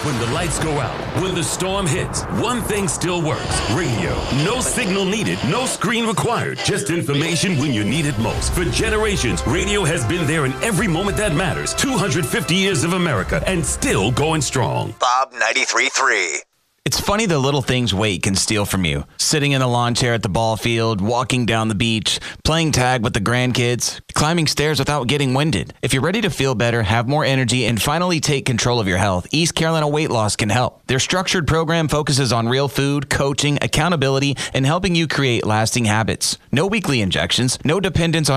When the lights go out, when the storm hits, one thing still works. Radio. No signal needed, no screen required. Just information when you need it most. For generations, radio has been there in every moment that matters. 250 years of America and still going strong. Bob 93.3. It's funny the little things weight can steal from you. Sitting in the lawn chair at the ball field, walking down the beach, playing tag with the grandkids, climbing stairs without getting winded. If you're ready to feel better, have more energy, and finally take control of your health, East Carolina Weight Loss can help. Their structured program focuses on real food, coaching, accountability, and helping you create lasting habits. No weekly injections, no dependence on